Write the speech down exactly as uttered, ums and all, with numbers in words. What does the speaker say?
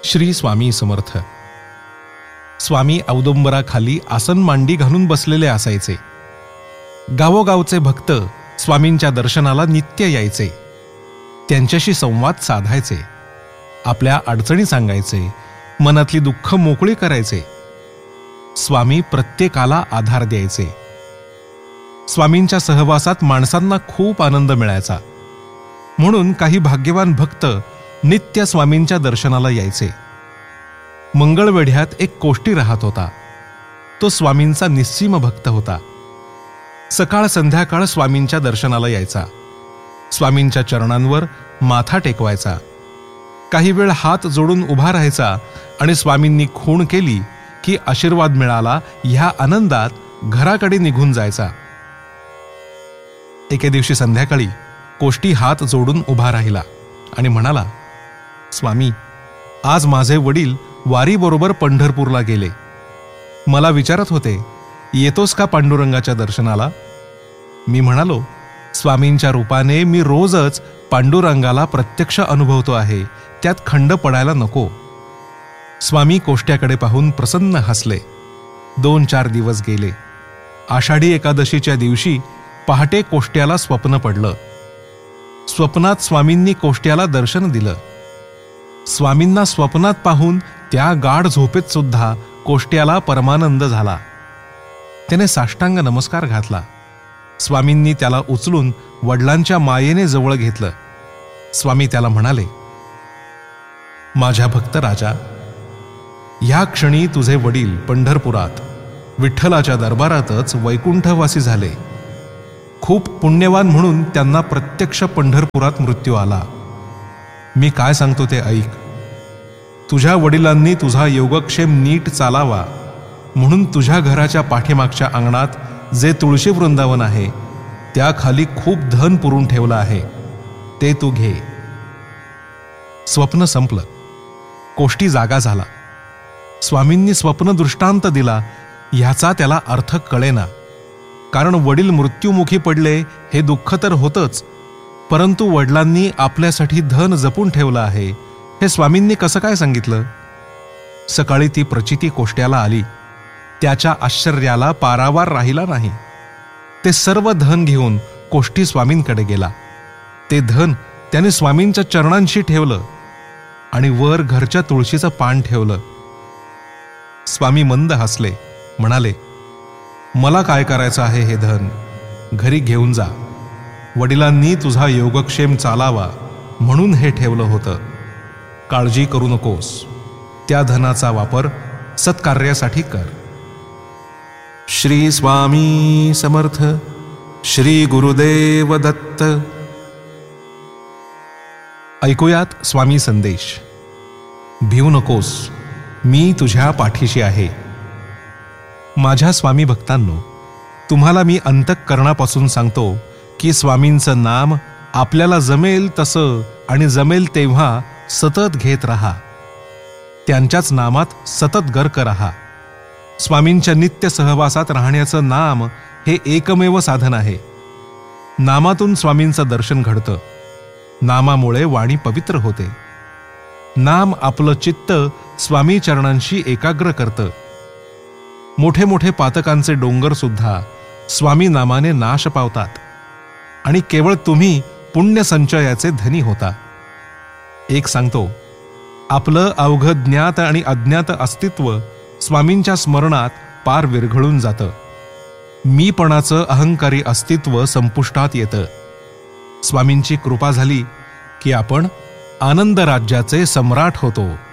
श्री स्वामी समर्थ. स्वामी औदुंबराखाली आसन मांडी घालून बसलेले असायचे. गावोगावचे भक्त स्वामींच्या दर्शनाला नित्य यायचे. त्यांच्याशी संवाद साधायचे, आपल्या अडचणी सांगायचे, मनातली दुःख मोकळी करायचे. स्वामी प्रत्येकाला आधार द्यायचे. स्वामींच्या सहवासात माणसांना खूप आनंद मिळायचा. म्हणून काही भाग्यवान भक्त नित्य स्वामींच्या दर्शनाला यायचे. मंगळवेढ्यात एक कोष्टी राहत होता. तो स्वामींचा निस्सीम भक्त होता. सकाळ संध्याकाळ स्वामींच्या दर्शनाला यायचा. स्वामींच्या चरणांवर माथा टेकवायचा. काही वेळ हात जोडून उभा राहायचा आणि स्वामींनी खूण केली की आशीर्वाद मिळाला ह्या आनंदात घराकडे निघून जायचा. एके दिवशी संध्याकाळी कोष्टी हात जोडून उभा राहिला आणि म्हणाला, स्वामी, आज माझे वडील वारीबरोबर पंढरपूरला गेले. मला विचारत होते, येतोस का पांडुरंगाच्या दर्शनाला? मी म्हणालो, स्वामींच्या रूपाने मी रोजच पांडुरंगाला प्रत्यक्ष अनुभवतो आहे, त्यात खंड पडायला नको. स्वामी कोष्ट्याकडे पाहून प्रसन्न हसले. दोन चार दिवस गेले. आषाढी एकादशीच्या दिवशी पहाटे कोष्ट्याला स्वप्न पडलं. स्वप्नात स्वामींनी कोष्ट्याला दर्शन दिलं. स्वामींना स्वप्नात पाहून त्या गाढ झोपेत सुद्धा कोष्ट्याला परमानंद झाला. त्याने साष्टांग नमस्कार घातला. स्वामींनी त्याला उचलून वडिलांच्या मायेने जवळ घेतलं. स्वामी त्याला म्हणाले, माझ्या भक्त राजा, ह्या क्षणी तुझे वडील पंढरपुरात विठ्ठलाच्या दरबारातच वैकुंठवासी झाले. खूप पुण्यवान म्हणून त्यांना प्रत्यक्ष पंढरपुरात मृत्यू आला. मी काय सांगतो ते ऐक. तुझ्या वडिलांनी तुझा योगक्षेम नीट चालावा म्हणून तुझ्या घराच्या पाठीमागच्या अंगणात जे तुळशी वृंदावन आहे त्या खाली खूप धन पुरून ठेवलं आहे, ते तू घे. स्वप्न संपलं. कोष्टी जागा झाला. स्वामींनी स्वप्न दृष्टांत दिला ह्याचा त्याला अर्थ कळेना. कारण वडील मृत्युमुखी पडले हे दुःख तर होतच, परंतु वडिलांनी आपल्यासाठी धन जपून ठेवलं आहे हे स्वामींनी कसं काय सांगितलं? सकाळी ती प्रचिती कोष्ट्याला आली. त्याच्या आश्चर्याला पारावार राहिला नाही. ते सर्व धन घेऊन कोष्टी स्वामींकडे गेला. ते धन त्याने स्वामींच्या चरणांशी ठेवलं आणि वर घरच्या तुळशीचं पान ठेवलं. स्वामी मंद हसले, म्हणाले, मला काय करायचं आहे हे धन? घरी घेऊन जा. वडिलांनी तुझा योगक्षेम चालावा म्हणून हे ठेवलं होतं. काळजी करू नकोस. त्या धनाचा वापर सत्कार्यासाठी कर. श्री स्वामी समर्थ. श्री गुरुदेव दत्त. ऐकूयात स्वामी संदेश. भिवू नकोस, मी तुझ्या पाठीशी आहे. माझ्या स्वामी भक्तांनो, तुम्हाला मी अंतःकरणापासून सांगतो की स्वामींचं नाम आपल्याला जमेल तसं आणि जमेल तेव्हा सतत घेत राहा. त्यांच्याच नामात सतत गर्क राहा. स्वामींच्या नित्य सहवासात राहण्याचं नाम हे एकमेव साधन आहे. नामातून स्वामींचं दर्शन घडतं. नामामुळे वाणी पवित्र होते. नाम आपलं चित्त स्वामी चरणांशी एकाग्र करतं. मोठे मोठे पातकांचे डोंगर सुद्धा स्वामी नामाने नाश पावतात आणि केवळ तुम्ही पुण्य संचयाचे धनी होता. एक सांगतो, आपलं अवघं ज्ञात आणि अज्ञात अस्तित्व स्वामींच्या स्मरणात पार विरघळून जातं. मीपणाचं अहंकारी अस्तित्व संपुष्टात येतं. स्वामींची कृपा झाली की आपण आनंद राज्याचे सम्राट होतो.